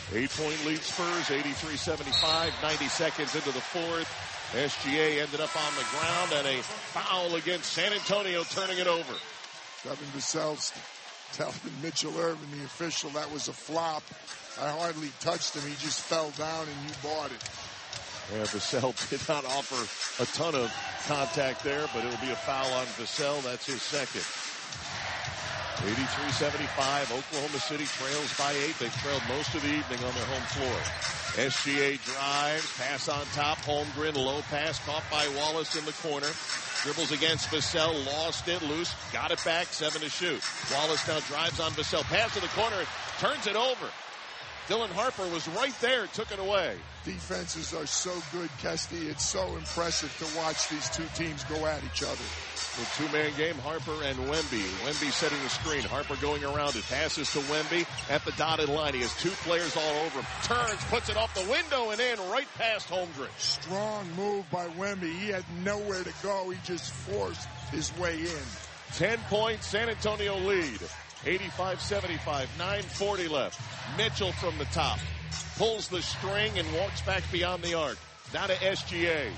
8-point lead Spurs, 83-75, 90 seconds into the fourth. SGA ended up on the ground, and a foul against San Antonio, turning it over. Devin Vassell's telling Mitchell Irvin, the official, that was a flop. I hardly touched him. He just fell down, and you bought it. Yeah, Vassell did not offer a ton of contact there, but it'll be a foul on Vassell. That's his second. 83-75, Oklahoma City trails by 8. They've trailed most of the evening on their home floor. SGA drives, pass on top, Holmgren, low pass, caught by Wallace in the corner. Dribbles against Vassell, lost it, loose, got it back, 7 to shoot. Wallace now drives on Vassell, pass to the corner, turns it over. Dylan Harper was right there, took it away. Defenses are so good, Kesty. It's so impressive to watch these two teams go at each other. The two-man game, Harper and Wemby. Wemby setting the screen. Harper going around it. Passes to Wemby at the dotted line. He has two players all over him. Turns, puts it off the window and in right past Holmgren. Strong move by Wemby. He had nowhere to go. He just forced his way in. 10-point San Antonio lead. 85-75, 9:40 left. Mitchell from the top. Pulls the string and walks back beyond the arc. Now to SGA.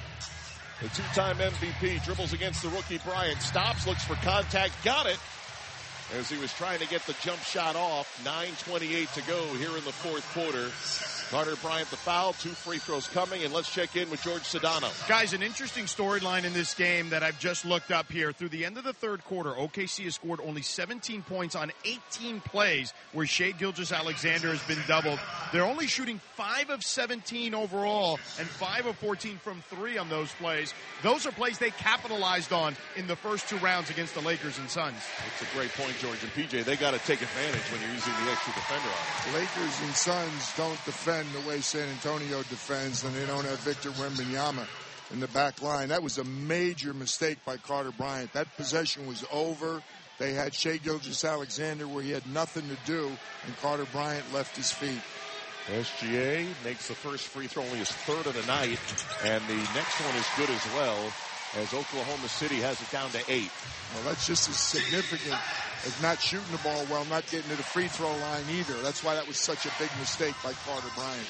The two-time MVP dribbles against the rookie Bryant. Stops, looks for contact, got it. As he was trying to get the jump shot off. 9:28 to go here in the fourth quarter. Carter Bryant the foul, 2 free throws coming, and let's check in with George Sedano. Guys, an interesting storyline in this game that I've just looked up here. Through the end of the third quarter, OKC has scored only 17 points on 18 plays where Shai Gilgeous-Alexander has been doubled. They're only shooting 5 of 17 overall and 5 of 14 from 3 on those plays. Those are plays they capitalized on in the first 2 rounds against the Lakers and Suns. That's a great point, George. And PJ, they got to take advantage when you're using the extra defender on it. Lakers and Suns don't defend the way San Antonio defends, and they don't have Victor Wembanyama in the back line. That was a major mistake by Carter Bryant. That possession was over. They had Shai Gilgeous-Alexander where he had nothing to do, and Carter Bryant left his feet. SGA makes the first free throw, only his third of the night, and the next one is good as well, as Oklahoma City has it down to 8. Well, that's just as significant as not shooting the ball well, not getting to the free throw line either. That's why that was such a big mistake by Carter Bryant.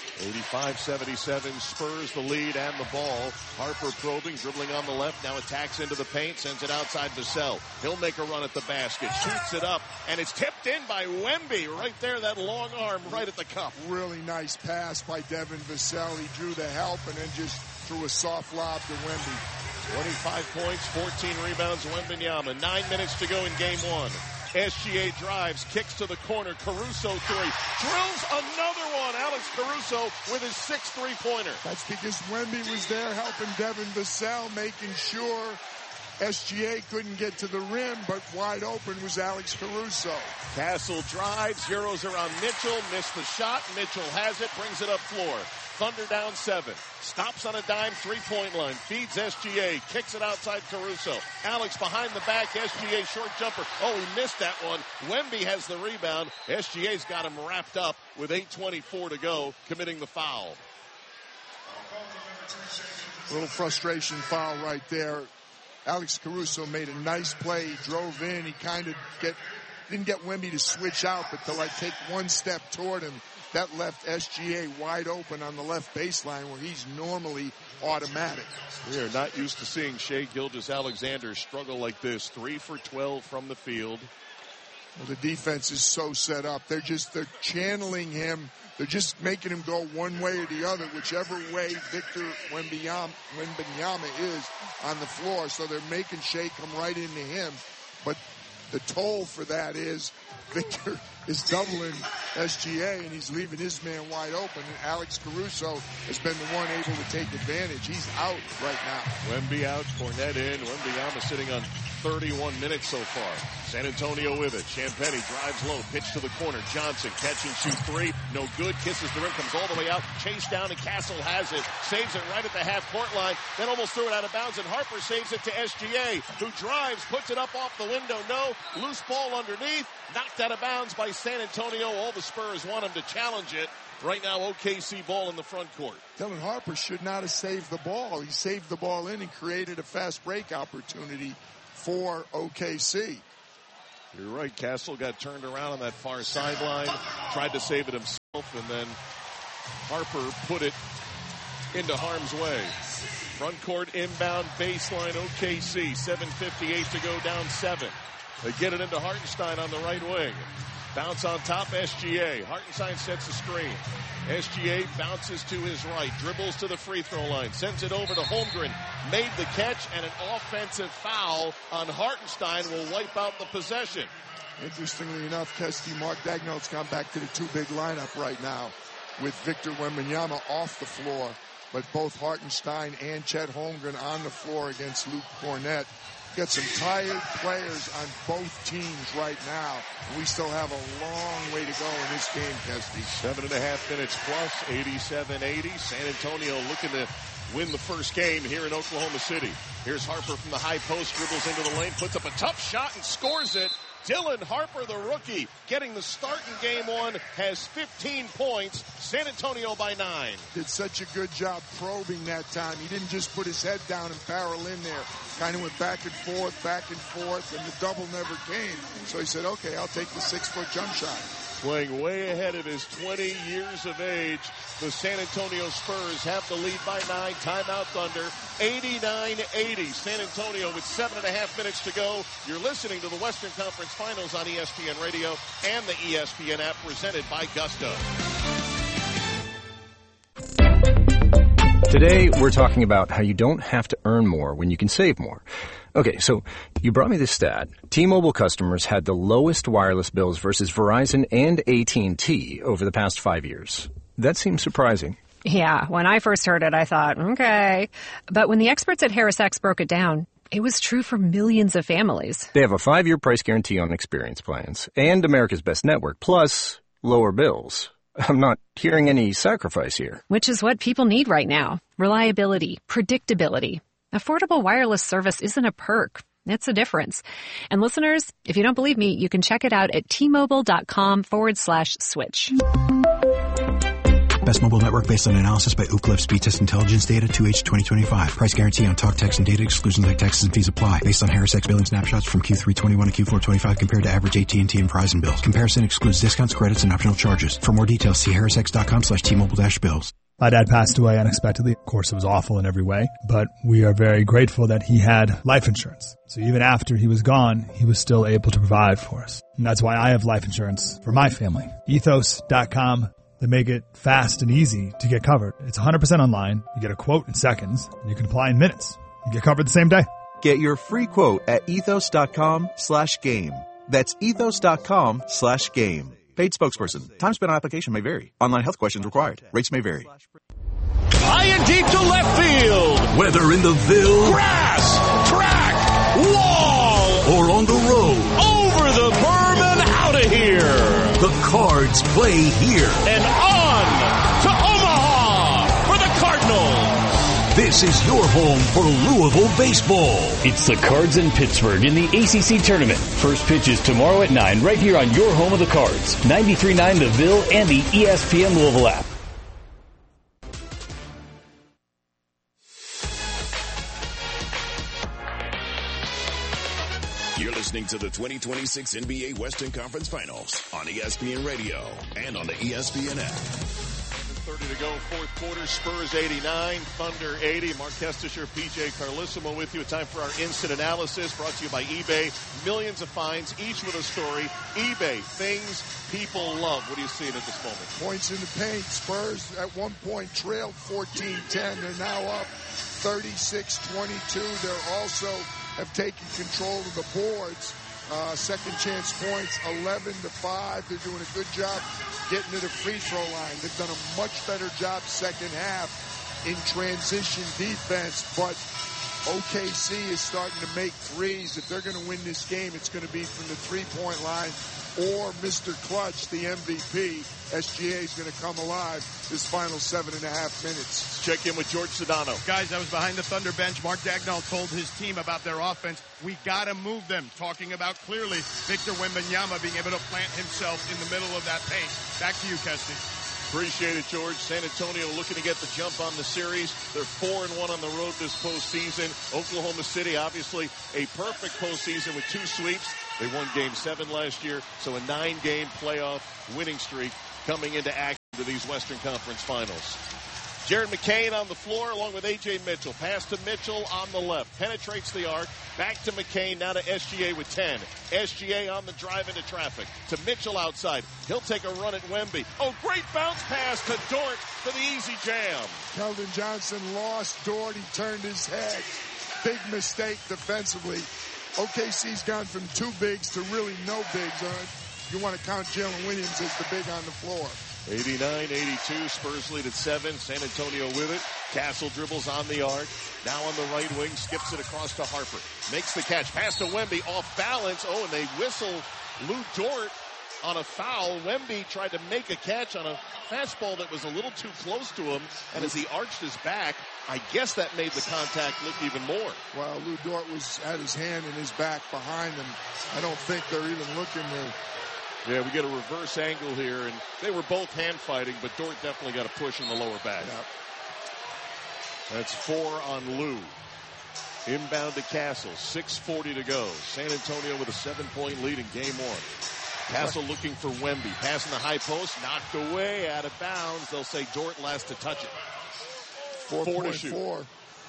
85-77, Spurs the lead and the ball. Harper probing, dribbling on the left, now attacks into the paint, sends it outside Vassell. He'll make a run at the basket, shoots it up, and it's tipped in by Wemby. Right there, that long arm right at the cup. Really nice pass by Devin Vassell. He drew the help and then just threw a soft lob to Wemby. 25 points, 14 rebounds, Wembanyama. 9 minutes to go in game 1. SGA drives, kicks to the corner, Caruso 3, drills another one. Alex Caruso with his 6th three-pointer. That's because Wemby was there helping Devin Vassell, making sure SGA couldn't get to the rim, but wide open was Alex Caruso. Castle drives, zeroes around Mitchell, missed the shot. Mitchell has it, brings it up floor. Thunder down 7. Stops on a dime, 3-point line. Feeds SGA. Kicks it outside Caruso. Alex behind the back. SGA short jumper. Oh, he missed that one. Wemby has the rebound. SGA's got him wrapped up with 8:24 to go, committing the foul. A little frustration foul right there. Alex Caruso made a nice play. He drove in. He kind of didn't get Wemby to switch out, but to take one step toward him. That left SGA wide open on the left baseline where he's normally automatic. We are not used to seeing Shai Gilgeous-Alexander struggle like this. 3 for 12 from the field. Well, the defense is so set up. They're channeling him. They're just making him go one way or the other, whichever way Victor Wembanyama is on the floor. So they're making Shai come right into him. But the toll for that is Victor is doubling SGA, and he's leaving his man wide open. And Alex Caruso has been the one able to take advantage. He's out right now. Wemby out, Cornette in. Wembanyama sitting on 31 minutes so far. San Antonio with it. Champagnie drives low, pitch to the corner. Johnson catch and shoot 3. No good. Kisses the rim, comes all the way out. Chase down, and Castle has it. Saves it right at the half-court line. Then almost threw it out of bounds, and Harper saves it to SGA, who drives, puts it up off the window. No. Loose ball underneath. Knocked out of bounds by San Antonio. All the Spurs want him to challenge it. Right now, OKC ball in the front court. Dylan Harper should not have saved the ball. He saved the ball in and created a fast break opportunity for OKC. You're right. Castle got turned around on that far sideline. Tried to save it himself. And then Harper put it into harm's way. Front court inbound baseline OKC. 7:58 to go, down 7. They get it into Hartenstein on the right wing. Bounce on top, SGA. Hartenstein sets a screen. SGA bounces to his right, dribbles to the free throw line, sends it over to Holmgren. Made the catch, and an offensive foul on Hartenstein will wipe out the possession. Interestingly enough, Kesty, Mark Daigneault's gone back to the two-big lineup right now with Victor Wembanyama off the floor, but both Hartenstein and Chet Holmgren on the floor against Luke Kornet. Got some tired players on both teams right now. We still have a long way to go in this game, Kesty. 7.5 minutes plus, 87-80. San Antonio looking to win the first game here in Oklahoma City. Here's Harper from the high post, dribbles into the lane, puts up a tough shot and scores it. Dylan Harper, the rookie, getting the start in game one, has 15 points. San Antonio by 9. Did such a good job probing that time. He didn't just put his head down and barrel in there. Kind of went back and forth, and the double never came. So he said, okay, I'll take the 6-foot jump shot. Playing way ahead of his 20 years of age, the San Antonio Spurs have the lead by 9. Timeout Thunder, 89-80. San Antonio with 7.5 minutes to go. You're listening to the Western Conference Finals on ESPN Radio and the ESPN app, presented by Gusto. Today, we're talking about how you don't have to earn more when you can save more. Okay, so you brought me this stat. T-Mobile customers had the lowest wireless bills versus Verizon and AT&T over the past 5 years. That seems surprising. Yeah, when I first heard it, I thought, okay. But when the experts at HarrisX broke it down, it was true for millions of families. They have a 5-year price guarantee on experience plans and America's Best Network, plus lower bills. I'm not hearing any sacrifice here. Which is what people need right now. Reliability, predictability. Affordable wireless service isn't a perk. It's a difference. And listeners, if you don't believe me, you can check it out at T-Mobile.com/switch. Best mobile network based on analysis by Ookla Speed Test Intelligence data 2H 2025. Price guarantee on talk, text, and data. Exclusions like taxes and fees apply. Based on HarrisX billing snapshots from Q3 21 to Q4 25 compared to average AT&T and Verizon bills. Comparison excludes discounts, credits, and optional charges. For more details, see harrisx.com/T-Mobile-bills. My dad passed away unexpectedly. Of course, it was awful in every way, but we are very grateful that he had life insurance. So even after he was gone, he was still able to provide for us. And that's why I have life insurance for my family. Ethos.com. They make it fast and easy to get covered. It's 100% online. You get a quote in seconds, and you can apply in minutes. You get covered the same day. Get your free quote at ethos.com/game. That's ethos.com/game. Paid spokesperson. Time spent on application may vary. Online health questions required. Rates may vary. High and deep to left field. Whether in the Ville, Grass, track, wall, or on the road, over the berm and out of here. the Cards play here. And on to Omaha for the Cardinals. This is your home for Louisville baseball. It's the Cards in Pittsburgh in the ACC tournament. First pitch is tomorrow at 9 right here on your home of the Cards. 93.9 The Ville and the ESPN Louisville app. You're listening to the 2026 NBA Western Conference Finals on ESPN Radio and on the ESPN app. 30 to go, fourth quarter. Spurs 89, Thunder 80. Mark Kestisher, PJ Carlissimo with you. Time for our instant analysis brought to you by eBay. Millions of finds, each with a story. eBay, things people love. What are you seeing at this moment? Points in the paint. Spurs at one point trailed 14-10. They're now up 36-22. They're also have taken control of the boards. Second chance points, 11-5. They're doing a good job getting to the free throw line. They've done a much better job second half in transition defense, but OKC is starting to make threes. If they're going to win this game, it's going to be from the three-point line or Mr. Clutch, the MVP. SGA is going to come alive this final 7.5 minutes. Check in with George Sedano. Guys, I was behind the Thunder bench. Mark Daigneault told his team about their offense. We got to move them. Talking about clearly Victor Wembanyama being able to plant himself in the middle of that paint. Back to you, Kesty. Appreciate it, George. San Antonio looking to get the jump on the series. They're 4-1 on the road this postseason. Oklahoma City, obviously, a perfect postseason with 2 sweeps. They won Game 7 last year, so a 9-game playoff winning streak coming into action. to these Western Conference Finals. Jared McCain on the floor along with A.J. Mitchell. Pass to Mitchell on the left. Penetrates the arc. Back to McCain. Now to SGA with 10. SGA on the drive into traffic. To Mitchell outside. He'll take a run at Wemby. Oh, great bounce pass to Dort for the easy jam. Keldon Johnson lost Dort. He turned his head. Big mistake defensively. OKC's gone from two bigs to really no bigs. You want to count Jalen Williams as the big on the floor. 89-82, Spurs lead at 7. San Antonio with it. Castle dribbles on the arc. Now on the right wing, skips it across to Harper. Makes the catch. Pass to Wemby, off balance. Oh, and they whistle Lou Dort on a foul. Wemby tried to make a catch on a fastball that was a little too close to him. And as he arched his back, I guess that made the contact look even more. Well, Lou Dort had his hand in his back behind him. I don't think they're even looking to... Yeah, we get a reverse angle here, and they were both hand fighting, but Dort definitely got a push in the lower back. Yep. That's 4 on Lou. Inbound to Castle, 6:40 to go. San Antonio with a 7-point lead in game 1. Castle looking for Wemby. Passing the high post, knocked away, out of bounds. They'll say Dort last to touch it. 4 to shoot. 4.4.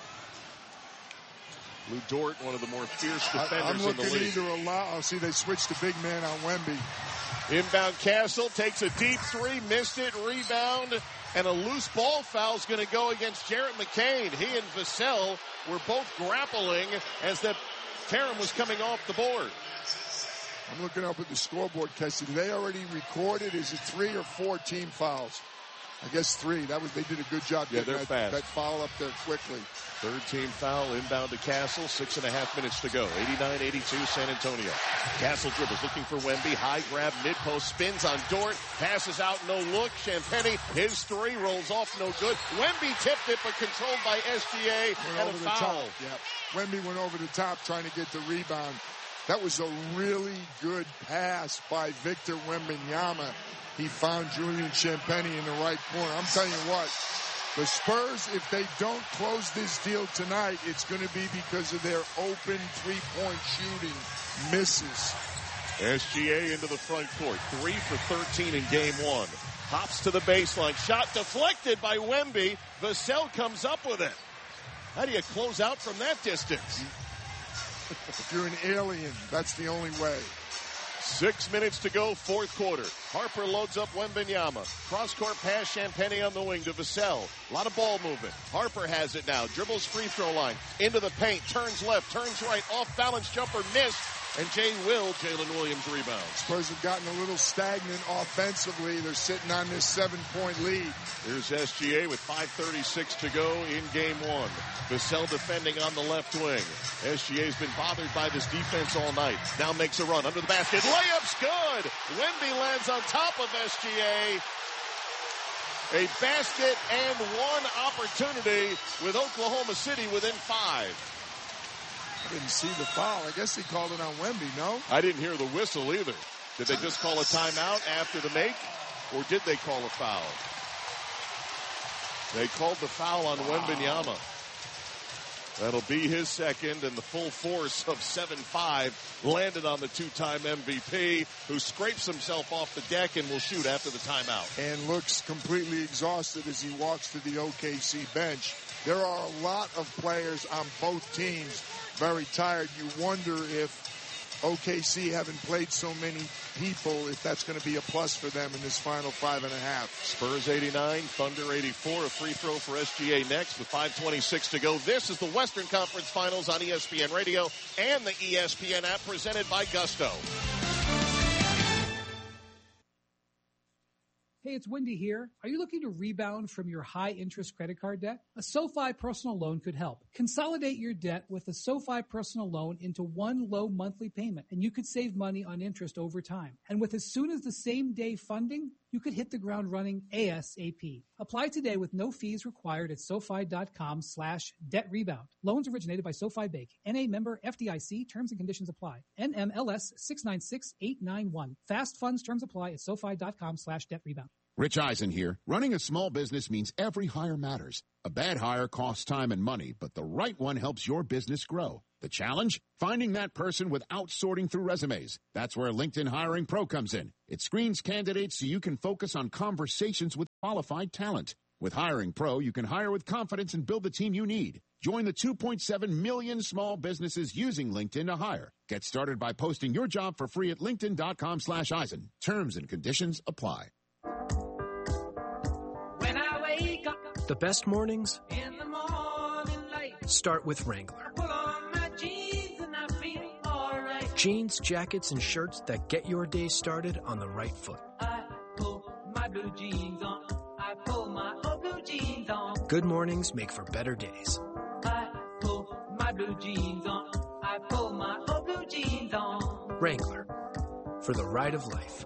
Lou Dort, one of the more fierce defenders I'm in the looking league. either I'll see they switched to big man on Wemby. Inbound Castle takes a deep 3, missed it, rebound, and a loose ball foul is going to go against Jarrett McCain. He and Vassell were both grappling as the Tarum was coming off the board. I'm looking up at the scoreboard, Kessie. Did they already recorded? Is it 3 or 4 team fouls? I guess 3. They did a good job getting that foul up there quickly. Third team foul, inbound to Castle, 6.5 minutes to go. 89-82 San Antonio. Castle dribbles, looking for Wemby. High grab, mid-post, spins on Dort. Passes out, no look. Champagny, his 3 rolls off, no good. Wemby tipped it, but controlled by SGA and a foul. Yep. Wemby went over the top trying to get the rebound. That was a really good pass by Victor Wembanyama. He found Julian Champagny in the right corner. I'm telling you what, the Spurs, if they don't close this deal tonight, it's going to be because of their open three-point shooting misses. SGA into the front court. 3 for 13 in game 1. Hops to the baseline. Shot deflected by Wemby. Vassell comes up with it. How do you close out from that distance? If you're an alien, that's the only way. 6 minutes to go, fourth quarter. Harper loads up Wembanyama. Cross-court pass, Champagny on the wing to Vassell. A lot of ball movement. Harper has it now. Dribbles free throw line. Into the paint. Turns left. Turns right. Off-balance jumper missed. And Jalen Williams rebounds. Spurs have gotten a little stagnant offensively. They're sitting on this 7-point lead. Here's SGA with 5:36 to go in game 1. Vassell defending on the left wing. SGA's been bothered by this defense all night. Now makes a run under the basket. Layup's good. Wemby lands on top of SGA. A basket and 1 opportunity with Oklahoma City within 5. I didn't see the foul. I guess he called it on Wemby, no? I didn't hear the whistle either. Did they just call a timeout after the make, or did they call a foul? They called the foul on Wembanyama. That'll be his second, and the full force of 7-5 landed on the 2-time MVP, who scrapes himself off the deck and will shoot after the timeout. And looks completely exhausted as he walks to the OKC bench. There are a lot of players on both teams very tired. You wonder if OKC, having played so many people, if that's going to be a plus for them in this final 5.5. Spurs 89, Thunder 84. A free throw for SGA next with 5:26 to go. This is the Western Conference Finals on ESPN Radio and the ESPN app, presented by Gusto. Hey, it's Wendy here. Are you looking to rebound from your high-interest credit card debt? A SoFi personal loan could help. Consolidate your debt with a SoFi personal loan into one low monthly payment, and you could save money on interest over time. And with as soon as the same day funding, you could hit the ground running ASAP. Apply today with no fees required at SoFi.com/debt-rebound. Loans originated by SoFi Bank. NA member FDIC. Terms and conditions apply. NMLS 696891. Fast funds terms apply at SoFi.com/debt-rebound. Rich Eisen here. Running a small business means every hire matters. A bad hire costs time and money, but the right one helps your business grow. The challenge? Finding that person without sorting through resumes. That's where LinkedIn Hiring Pro comes in. It screens candidates so you can focus on conversations with qualified talent. With Hiring Pro, you can hire with confidence and build the team you need. Join the 2.7 million small businesses using LinkedIn to hire. Get started by posting your job for free at linkedin.com/Eisen. Terms and conditions apply. When I wake up, the best mornings in the morning light start with Wrangler. Pull on my jeans and I feel all right. Jeans, jackets, and shirts that get your day started on the right foot. I pull my blue jeans on. I pull my old blue jeans on. Good mornings make for better days. I pull my blue jeans on. I pull my old blue jeans on. Wrangler, for the ride of life.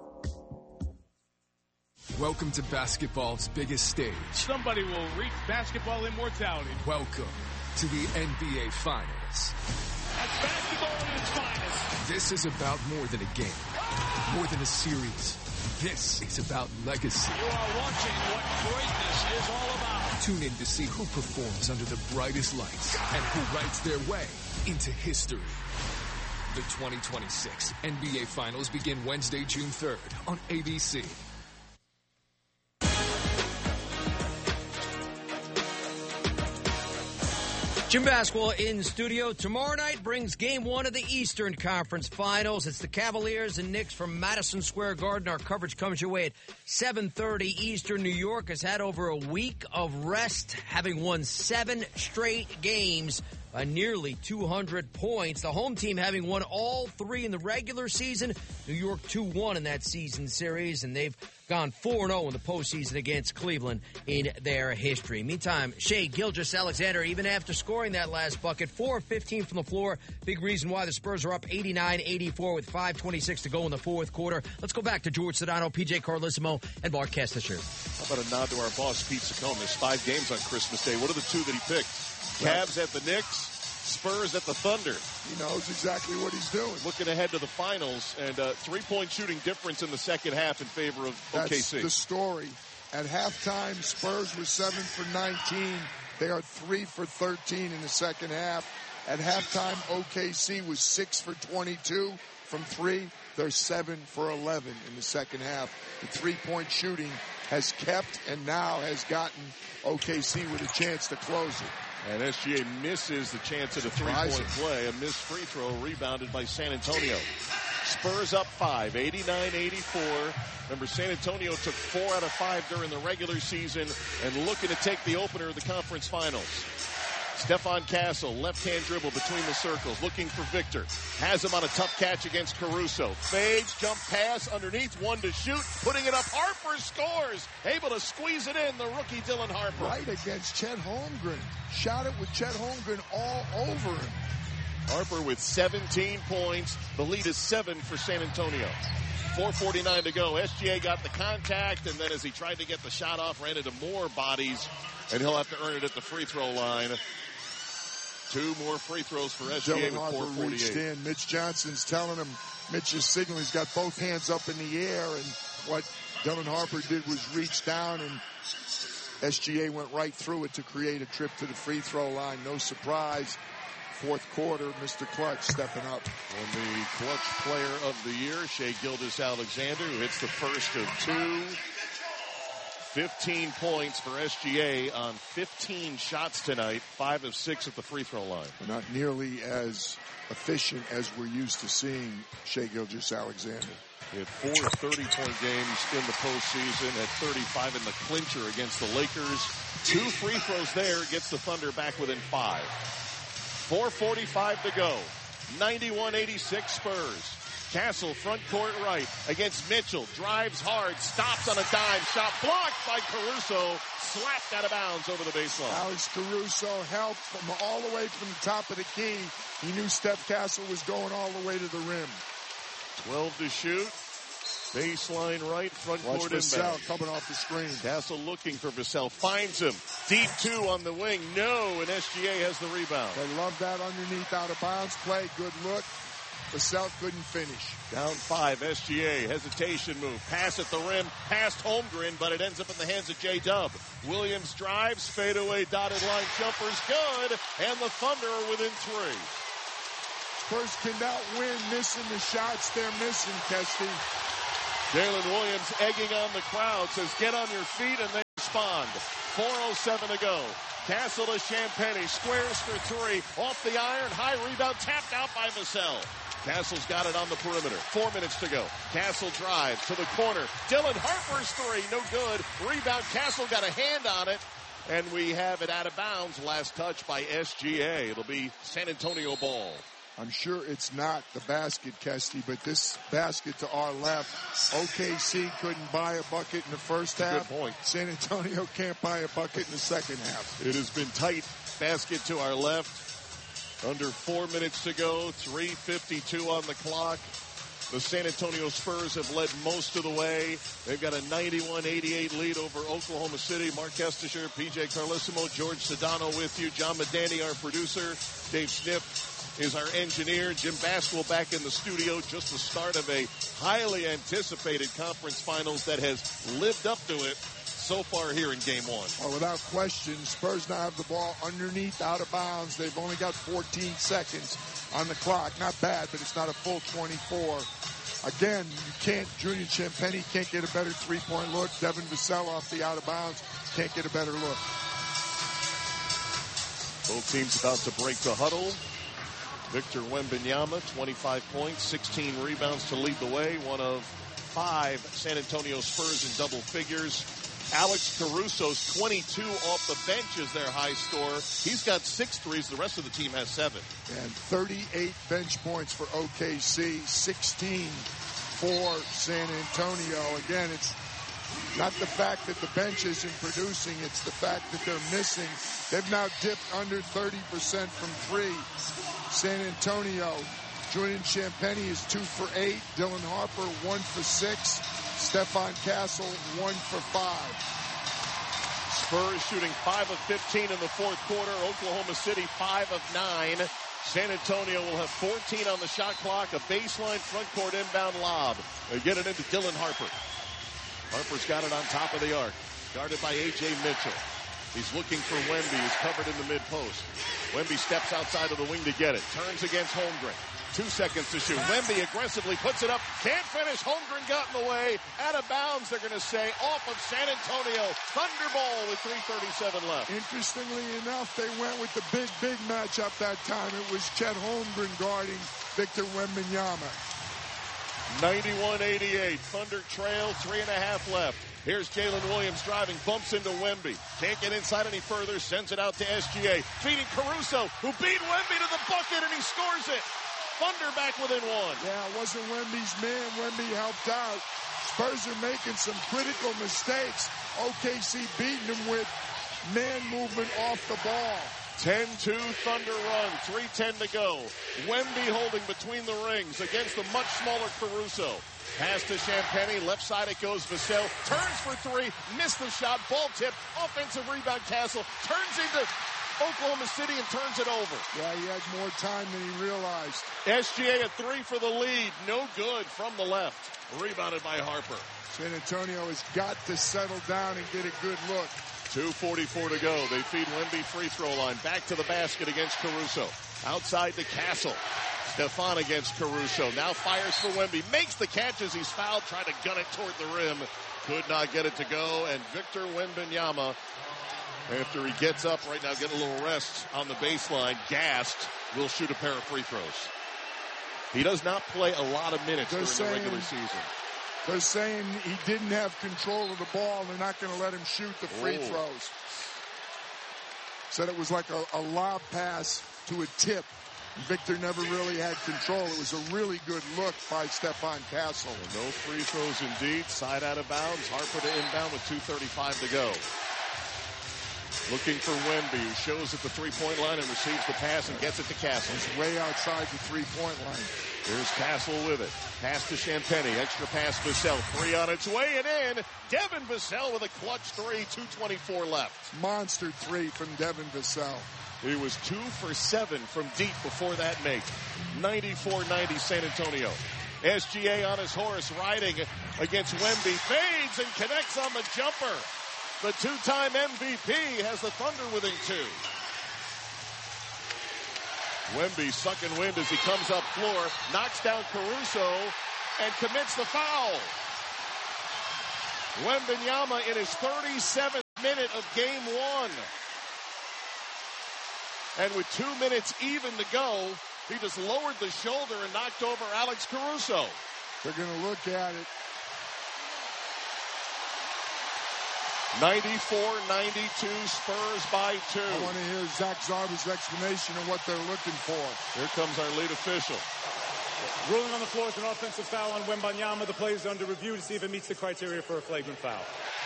Welcome to basketball's biggest stage. Somebody will reach basketball immortality. Welcome to the NBA Finals. That's basketball in its finest. This is about more than a game, more than a series. This is about legacy. You are watching what greatness is all about. Tune in to see who performs under the brightest lights and who writes their way into history. The 2026 NBA Finals begin Wednesday, June 3rd on ABC. Jim Basketball in studio. Tomorrow night brings Game 1 of the Eastern Conference Finals. It's the Cavaliers and Knicks from Madison Square Garden. Our coverage comes your way at 7:30 Eastern. New York has had over a week of rest, having won 7 straight games by nearly 200 points. The home team having won all 3 in the regular season. New York 2-1 in that season series, and they've gone 4-0 in the postseason against Cleveland in their history. Meantime, Shai Gilgeous-Alexander, even after scoring that last bucket, 4 of 15 from the floor. Big reason why the Spurs are up 89-84 with 5:26 to go in the fourth quarter. Let's go back to George Sedano, PJ Carlissimo, and Mark Kestisher. How about a nod to our boss, Pete Saccone? There's 5 games on Christmas Day. What are the 2 that he picked? Cavs at the Knicks, Spurs at the Thunder. He knows exactly what he's doing. Looking ahead to the finals, and 3-point shooting difference in the second half in favor of OKC. That's the story. At halftime, Spurs were 7 for 19. They are 3 for 13 in the second half. At halftime, OKC was 6 for 22 from 3. They're 7 for 11 in the second half. The 3-point shooting has kept and now has gotten OKC with a chance to close it. And SGA misses the chance at a 3-point play. A missed free throw rebounded by San Antonio. Spurs up 5, 89-84. Remember, San Antonio took 4 out of 5 during the regular season and looking to take the opener of the conference finals. Stephon Castle, left-hand dribble between the circles, looking for Victor. Has him on a tough catch against Caruso. Fades, jump pass, underneath, 1 to shoot, putting it up. Harper scores, able to squeeze it in, the rookie Dylan Harper. Right against Chet Holmgren. Shot it with Chet Holmgren all over him. Harper with 17 points. The lead is 7 for San Antonio. 4:49 to go. SGA got the contact, and then as he tried to get the shot off, ran into more bodies, and he'll have to earn it at the free throw line. 2 more free throws for SGA with 4:48. Reached in. Mitch Johnson's telling him, Mitch is signaling he's got both hands up in the air, and what Dylan Harper did was reach down, and SGA went right through it to create a trip to the free throw line. No surprise. Fourth quarter, Mr. Clutch stepping up. And the clutch player of the year, Shai Gilgeous-Alexander, who hits the first of 2. 15 points for SGA on 15 shots tonight, 5 of 6 at the free throw line. Not nearly as efficient as we're used to seeing Shai Gilgeous-Alexander. He had 4 30-point games in the postseason, at 35 in the clincher against the Lakers. 2 free throws there, gets the Thunder back within 5. 4:45 to go. 91-86 Spurs. Castle, front court right, against Mitchell. Drives hard, stops on a dime. Shot blocked by Caruso. Slapped out of bounds over the baseline. Alex Caruso helped from all the way from the top of the key. He knew Steph Castle was going all the way to the rim. 12 to shoot. Baseline right, front Watch court Vassell inbound. coming off the screen. Castle looking for Vassell. Finds him. Deep 2 on the wing. No, and SGA has the rebound. They love that underneath out of bounds play. Good look. Vassell couldn't finish. Down 5, SGA, hesitation move, pass at the rim, past Holmgren, but it ends up in the hands of J-Dub. Williams drives, fadeaway dotted line jumper's good, and the Thunder are within 3. Spurs cannot win missing the shots they're missing, Kesty. Jalen Williams egging on the crowd, says get on your feet, and they respond. 4:07 to go. Castle to Champagnie, squares for 3, off the iron, high rebound, tapped out by Vassell. Castle's got it on the perimeter. 4 minutes to go. Castle drives to the corner. Dylan Harper's 3, no good. Rebound, Castle got a hand on it, and we have it out of bounds. Last touch by SGA. It'll be San Antonio ball. I'm sure it's not the basket, Kesty, but this basket to our left, OKC couldn't buy a bucket in the first half. Good point. San Antonio can't buy a bucket in the second half. It has been tight. Basket to our left. Under 4 minutes to go. 3:52 on the clock. The San Antonio Spurs have led most of the way. They've got a 91-88 lead over Oklahoma City. Mark Esticher, PJ Carlissimo, George Sedano with you. John Medani, our producer. Dave Schnipp is our engineer. Jim Basquill back in the studio. Just the start of a highly anticipated conference finals that has lived up to it so far here in Game 1. Well, without question, Spurs now have the ball underneath, out of bounds. They've only got 14 seconds on the clock. Not bad, but it's not a full 24. Again, Julian Champagnie can't get a better three-point look. Devin Vassell off the out of bounds can't get a better look. Both teams about to break the huddle. Victor Wembanyama, 25 points, 16 rebounds to lead the way. One of 5 San Antonio Spurs in double figures. Alex Caruso's 22 off the bench is their high scorer. He's got 6 threes. The rest of the team has 7. And 38 bench points for OKC, 16 for San Antonio. Again, it's not the fact that the bench isn't producing, it's the fact that they're missing. They've now dipped under 30% from 3. San Antonio, Julian Champagnie is 2 for 8. Dylan Harper, 1 for 6. Stephon Castle, 1 for 5. Spurs shooting 5 of 15 in the fourth quarter. Oklahoma City, 5 of 9. San Antonio will have 14 on the shot clock. A baseline front court inbound lob. They get it into Dylan Harper. Harper's got it on top of the arc. Guarded by A.J. Mitchell. He's looking for Wemby. He's covered in the mid-post. Wemby steps outside of the wing to get it. Turns against Holmgren. 2 seconds to shoot. Wemby aggressively puts it up. Can't finish. Holmgren got in the way. Out of bounds, they're going to say, off of San Antonio. Thunderball with 3:37 left. Interestingly enough, they went with the big matchup that time. It was Chet Holmgren guarding Victor Wembanyama. 91-88. Thunder trail, 3.5 left. Here's Jalen Williams driving, bumps into Wemby. Can't get inside any further, sends it out to SGA. Feeding Caruso, who beat Wemby to the bucket, and he scores it. Thunder back within 1. Yeah, it wasn't Wemby's man. Wemby helped out. Spurs are making some critical mistakes. OKC beating them with man movement off the ball. 10-2 Thunder run, 3:10 to go. Wemby holding between the rings against the much smaller Caruso. Pass to Champagnie, left side it goes. Vassell turns for 3, missed the shot, ball tip, offensive rebound. Castle turns into Oklahoma City and turns it over. Yeah, he had more time than he realized. SGA at 3 for the lead, no good from the left. Rebounded by Harper. San Antonio has got to settle down and get a good look. 2:44 to go. They feed Wemby free throw line. Back to the basket against Caruso. Outside to Castle. Stephon against Caruso. Now fires for Wemby. Makes the catch as he's fouled. Tried to gun it toward the rim. Could not get it to go. And Victor Wembanyama, after he gets up right now, getting a little rest on the baseline, gassed, will shoot a pair of free throws. He does not play a lot of minutes during the regular season. They're saying he didn't have control of the ball. They're not going to let him shoot the free throws. Said it was like a lob pass to a tip. Victor never really had control. It was a really good look by Stephon Castle. Well, no free throws indeed. Side out of bounds. Harper to inbound with 2:35 to go. Looking for Wemby, who shows at the three-point line and receives the pass and gets it to Castle. He's way outside the three-point line. Here's Castle with it. Pass to Champagnie. Extra pass, Vassell. Three on its way and in. Devin Vassell with a clutch three. 2:24 left. Monster three from Devin Vassell. He was 2 for 7 from deep before that make. 94-90 San Antonio. SGA on his horse, riding against Wemby. Fades and connects on the jumper. The two-time MVP has the Thunder within 2. Wemby sucking wind as he comes up floor, knocks down Caruso, and commits the foul. Wembanyama in his 37th minute of game 1. And with 2 minutes even to go, he just lowered the shoulder and knocked over Alex Caruso. They're going to look at it. 94-92, Spurs by 2. I want to hear Zach Zarba's explanation of what they're looking for. Here comes our lead official. Ruling on the floor is an offensive foul on Wembanyama. The play is under review to see if it meets the criteria for a flagrant foul.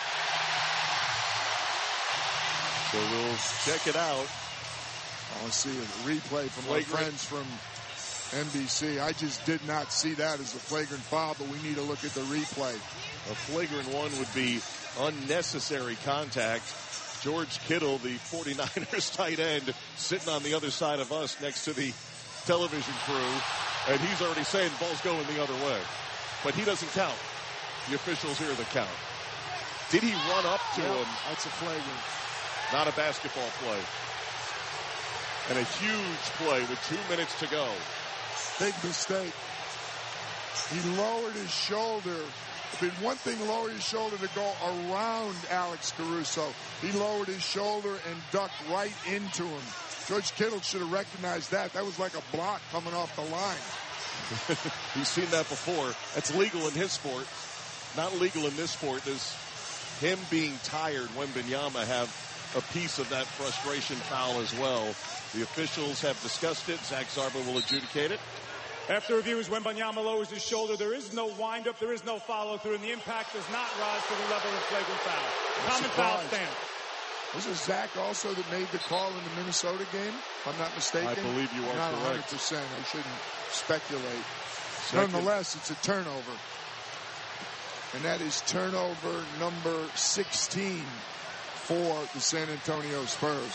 So we'll check it out. I want to see a replay from our friends from NBC. I just did not see that as a flagrant foul, but we need to look at the replay. A flagrant one would be unnecessary contact. George Kittle, the 49ers tight end, sitting on the other side of us next to the television crew, and he's already saying the ball's going the other way. But he doesn't count. The officials here that count. Did he run up to him? That's a flagrant. Not a basketball play. And a huge play with 2 minutes to go. Big mistake. He lowered his shoulder. It'd been one thing to lower his shoulder to go around Alex Caruso. He lowered his shoulder and ducked right into him. George Kittle should have recognized that. That was like a block coming off the line. He's seen that before. That's legal in his sport. Not legal in this sport is him being tired. Wembanyama have a piece of that frustration foul as well. The officials have discussed it. Zach Zarba will adjudicate it. After reviews, Wembanyama lowers his shoulder. There is no windup. There is no follow-through, and the impact does not rise to the level of flagrant foul. Common foul stand. Was it Zach also that made the call in the Minnesota game, if I'm not mistaken? I believe you are not correct. 100%. I shouldn't speculate. Second. Nonetheless, it's a turnover. And that is turnover number 16 for the San Antonio Spurs.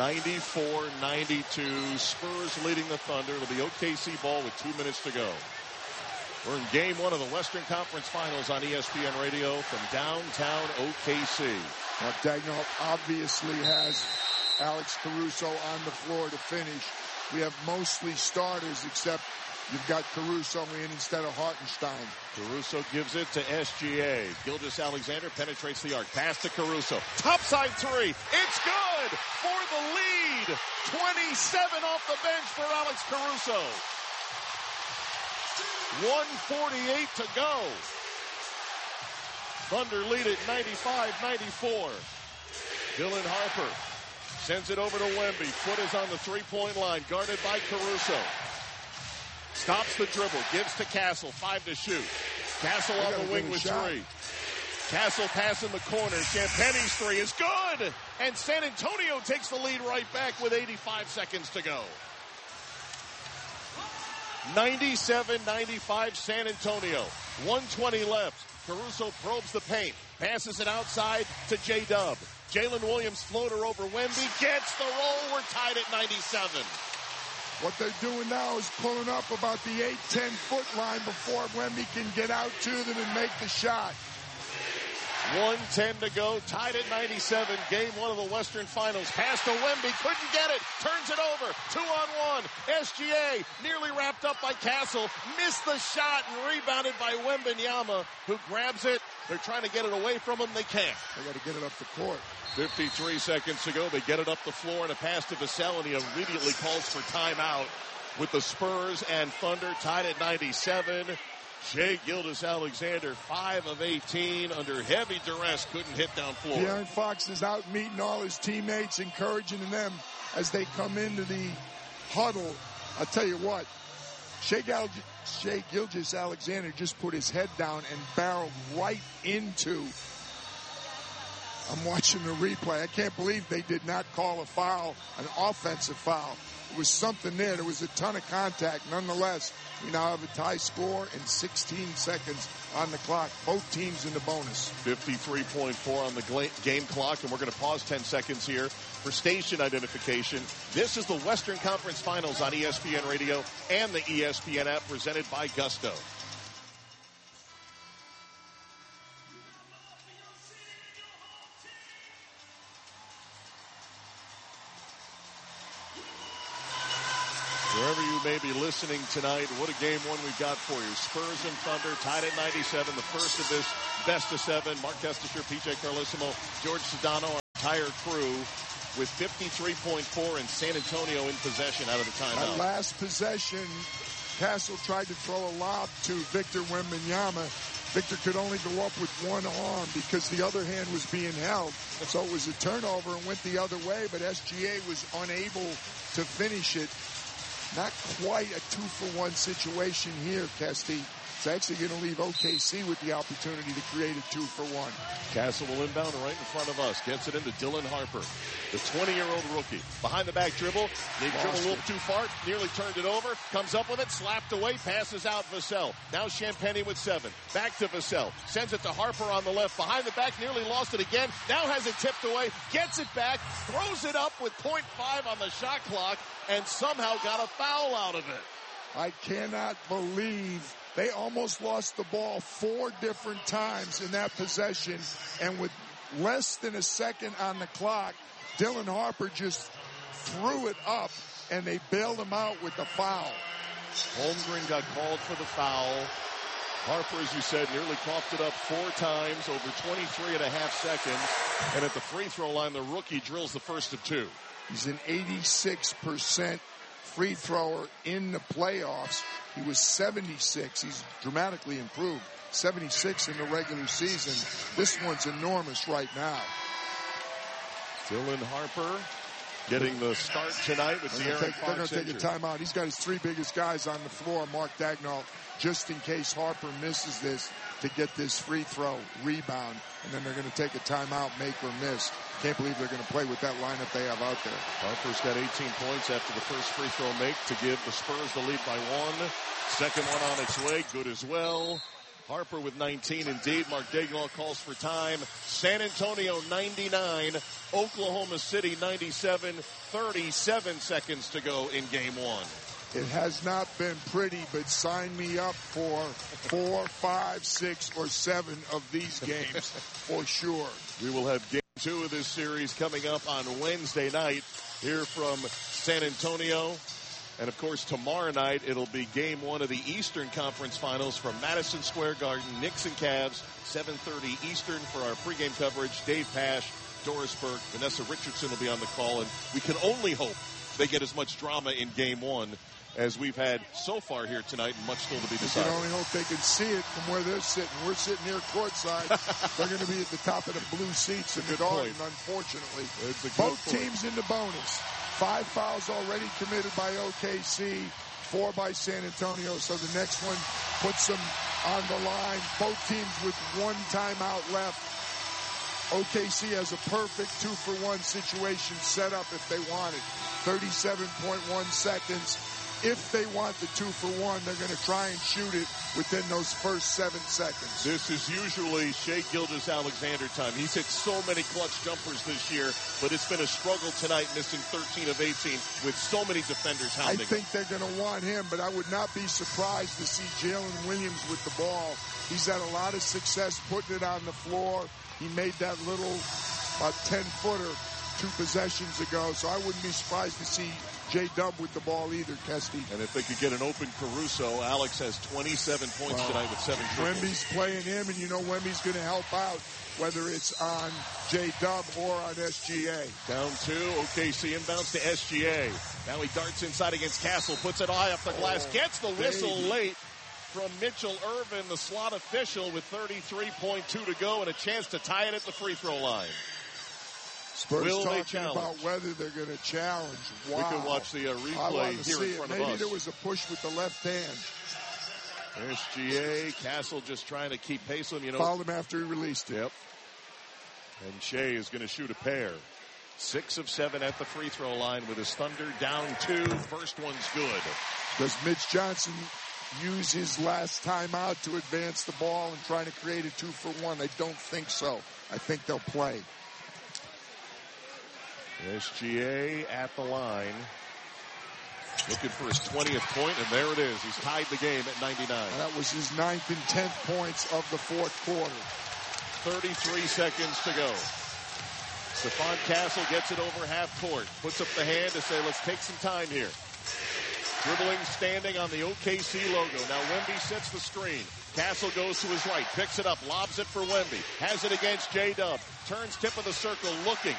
94-92, Spurs leading the Thunder. It'll be OKC ball with 2 minutes to go. We're in game 1 of the Western Conference Finals on ESPN Radio from downtown OKC. Now, Dagnall obviously has Alex Caruso on the floor to finish. We have mostly starters, except you've got Caruso in instead of Hartenstein. Caruso gives it to SGA. Gilgeous-Alexander penetrates the arc. Pass to Caruso. Topside three. It's good for the lead. 27 off the bench for Alex Caruso. 1:48 to go. Thunder lead at 95-94. Dylan Harper sends it over to Wemby. Foot is on the three-point line, guarded by Caruso. Stops the dribble, gives to Castle, 5 to shoot. Castle on the wing with 3. Castle pass in the corner. Champagnie's three is good. And San Antonio takes the lead right back with 85 seconds to go. 97-95 San Antonio. 1:20 left. Caruso probes the paint. Passes it outside to J-Dub. Jalen Williams floater over Wemby. Gets the roll. We're tied at 97. What they're doing now is pulling up about the 8-10 foot line before Wemby can get out to them and make the shot. 1:10 to go, tied at 97. Game 1 of the Western Finals. Pass to Wemby, couldn't get it. Turns it over. 2-on-1. SGA nearly wrapped up by Castle. Missed the shot and rebounded by Wembanyama, who grabs it. They're trying to get it away from him. They can't. They got to get it up the court. 53 seconds to go. They get it up the floor and a pass to Vassell, and he immediately calls for timeout with the Spurs and Thunder tied at 97. Shai Gilgeous-Alexander, 5 of 18, under heavy duress, couldn't hit down floor. De'Aaron Fox is out meeting all his teammates, encouraging them as they come into the huddle. I'll tell you what, Shai Gilgeous-Alexander just put his head down and barreled right into I'm watching the replay. I can't believe they did not call a foul, an offensive foul. It was something there. There was a ton of contact. Nonetheless, we now have a tie score and 16 seconds on the clock. Both teams in the bonus. 53.4 on the game clock, and we're going to pause 10 seconds here for station identification. This is the Western Conference Finals on ESPN Radio and the ESPN app, presented by Gusto. Wherever you may be listening tonight, what a game one we've got for you. Spurs and Thunder tied at 97, the first of this best of 7. Mark Kestisher, PJ Carlissimo, George Sedano, our entire crew with 53.4 and San Antonio in possession out of the timeout. That last possession, Castle tried to throw a lob to Victor Wembanyama. Victor could only go up with one arm because the other hand was being held. So it was a turnover and went the other way, but SGA was unable to finish it. Not quite a 2-for-1 situation here, Kesty. It's actually going to leave OKC with the opportunity to create a 2-for-1. Castle will inbound right in front of us. Gets it into Dylan Harper, the 20-year-old rookie. Behind the back dribble. They dribble a little too far. Nearly turned it over. Comes up with it. Slapped away. Passes out Vassell. Now Champagnie with 7. Back to Vassell. Sends it to Harper on the left. Behind the back. Nearly lost it again. Now has it tipped away. Gets it back. Throws it up with 0.5 on the shot clock. And somehow got a foul out of it. I cannot believe they almost lost the ball 4 different times in that possession. And with less than a second on the clock, Dylan Harper just threw it up, and they bailed him out with the foul. Holmgren got called for the foul. Harper, as you said, nearly coughed it up 4 times over 23 and a half seconds. And at the free throw line, the rookie drills the first of 2. He's an 86% free thrower in the playoffs. He was 76. He's dramatically improved. 76 in the regular season. This one's enormous right now. Dylan Harper getting the start tonight with De'Aaron Fox. They're going to take a timeout. He's got his 3 biggest guys on the floor, Mark Daigneault, just in case Harper misses this, to get this free throw rebound. And then they're going to take a timeout, make or miss. Can't believe they're going to play with that lineup they have out there. Harper's got 18 points after the first free throw make to give the Spurs the lead by 1. Second one on its way, good as well. Harper with 19 indeed. Mark Daigneault calls for time. San Antonio 99, Oklahoma City 97, 37 seconds to go in game 1. It has not been pretty, but sign me up for 4, 5, 6, or 7 of these games for sure. We will have game 2 of this series coming up on Wednesday night here from San Antonio. And, of course, tomorrow night it'll be game 1 of the Eastern Conference Finals from Madison Square Garden. Knicks and Cavs, 7:30 Eastern for our pregame coverage. Dave Pasch, Doris Burke, Vanessa Richardson will be on the call. And we can only hope they get as much drama in game 1 as we've had so far here tonight, and much still to be decided. You can only hope they can see it from where they're sitting. We're sitting here courtside. They're going to be at the top of the blue seats in the Garden, unfortunately. Both teams in the bonus. 5 fouls already committed by OKC, 4 by San Antonio. So the next one puts them on the line. Both teams with 1 timeout left. OKC has a perfect 2-for-1 situation set up if they want it. 37.1 seconds. If they want the 2-for-1, they're going to try and shoot it within those first 7 seconds. This is usually Shai Gilgeous-Alexander time. He's hit so many clutch jumpers this year, but it's been a struggle tonight, missing 13 of 18 with so many defenders hounding. I think they're going to want him, but I would not be surprised to see Jalen Williams with the ball. He's had a lot of success putting it on the floor. He made that little about 10-footer 2 possessions ago, so I wouldn't be surprised to see J-Dub with the ball either, Kesty. And if they could get an open Caruso, Alex has 27 points tonight with 7 triples. Wemby's playing him, and you know Wemby's going to help out, whether it's on J-Dub or on SGA. Down 2, OKC inbounds to SGA. Now he darts inside against Castle, puts it high up the glass, gets the whistle late from Mitchell Irvin, the slot official, with 33.2 to go and a chance to tie it at the free throw line. Spurs Will talking they challenge? About whether they're going to challenge. Wow. We can watch the replay here in front of us. Maybe there was a push with the left hand. SGA, Castle just trying to keep pace with him. Fouled him after he released it. Yep. And Shea is going to shoot a pair. 6 of 7 at the free throw line with his Thunder down 2. First one's good. Does Mitch Johnson use his last timeout to advance the ball and try to create a 2-for-1? I don't think so. I think they'll play. SGA at the line. Looking for his 20th point, and there it is. He's tied the game at 99. That was his 9th and 10th points of the fourth quarter. 33 seconds to go. Stephon Castle gets it over half court. Puts up the hand to say, let's take some time here. Dribbling, standing on the OKC logo. Now Wemby sets the screen. Castle goes to his right, picks it up, lobs it for Wemby. Has it against J-Dub. Turns tip of the circle, looking.